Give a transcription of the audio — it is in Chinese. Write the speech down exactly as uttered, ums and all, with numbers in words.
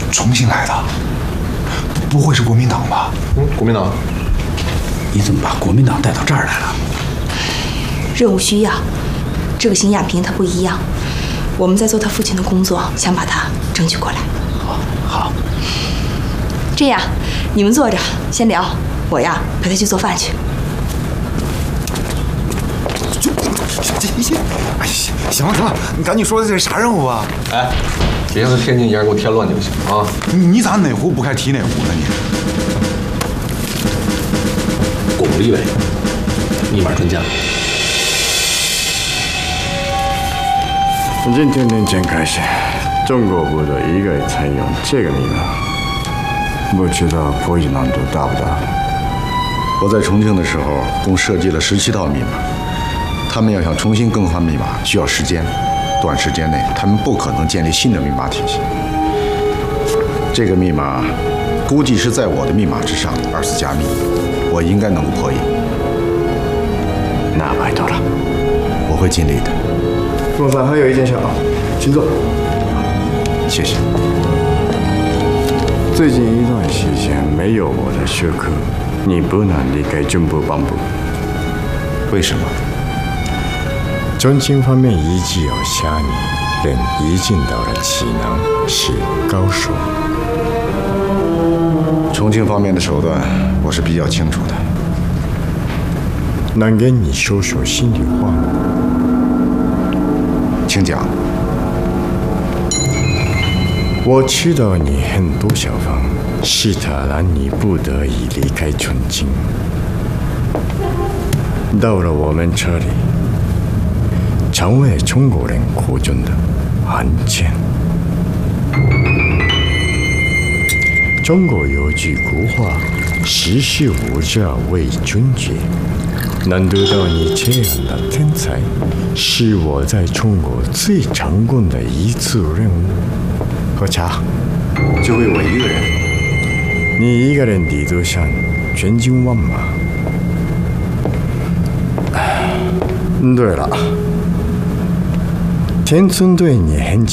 重新来的，不会是国民党吧？ 嗯，国民党。 你怎么把国民党带到这儿来了？ 任务需要，这个邢亚平他不一样，我们在做他父亲的工作，想把他争取过来。 哦，好。 这样，你们坐着先聊，我呀陪他去做饭去。 行行，哎呀，行了行了，你赶紧说这是啥任务啊？ 哎，别像天津一样给我添乱就行啊！ 你你咋哪壶不开提哪壶呢你？ 巩立伟，密码专家。 从今天天开始，中国部队一概采用这个密码，不知道破译难度大不大？我在重庆的时候，共设计了十七套密码。 他们要想重新更换密码，需要时间。短时间内，他们不可能建立新的密码体系。这个密码估计是在我的密码之上，二次加密，我应该能够破译。那拜托了，我会尽力的。 陆总，还有一件事啊，请坐。 谢谢。最近一段时间没有我的许可，你不能离开军部帮部。为什么？ 重庆方面一直要下你，人已经到了济南，是高手。重庆方面的手段，我是比较清楚的。能给你说说心里话吗？请讲。我知道你很多想法，是他让你不得已离开重庆，到了我们这里。 成为中国人口中的汉奸。中国有句古话：“识时务者为俊杰。”能得到你这样的天才，是我在中国最成功的一次任务。喝茶， 就为我一个人？ 你一个人抵得上全军万马。嗯，对了。 天村对你很